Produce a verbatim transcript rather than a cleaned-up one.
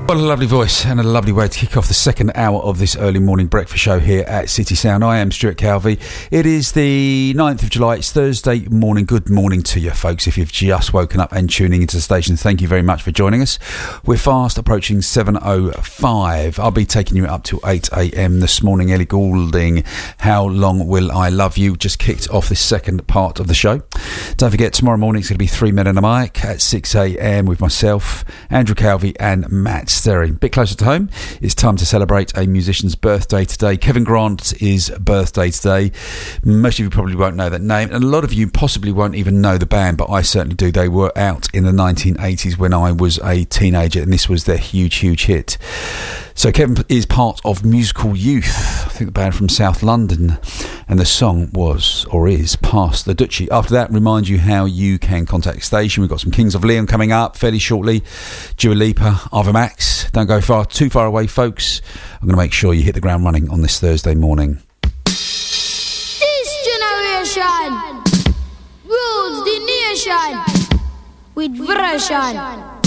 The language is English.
What a lovely voice and a lovely way to kick off the second hour of this early morning breakfast show here at City Sound. I am Stuart Calvey. It is the ninth of July. It's Thursday morning. Good morning to you, folks. If you've just woken up and tuning into the station, thank you very much for joining us. We're fast approaching seven oh five. I'll be taking you up to eight a.m. this morning. Ellie Goulding, How Long Will I Love You, just kicked off this second part of the show. Don't forget, tomorrow morning it's going to be Three Men and a Mic at six a.m. with myself, Andrew Calvey and Matt Sterry. A bit closer to home, it's time to celebrate a musician's birthday today. Kevin Grant is birthday today. Most of you probably won't know that name, and a lot of you possibly won't even know the band, but I certainly do. They were out in the nineteen eighties when I was a teenager, and this was their huge, huge hit. So Kevin is part of Musical Youth, I think the band from South London, and the song was, or is, Pass the Dutchie. After that, remind you how you can contact the station. We've got some Kings of Leon coming up fairly shortly. Dua Lipa, Ava Max. Don't go far, too far away, folks. I'm going to make sure you hit the ground running on this Thursday morning. This generation rules the nation with version.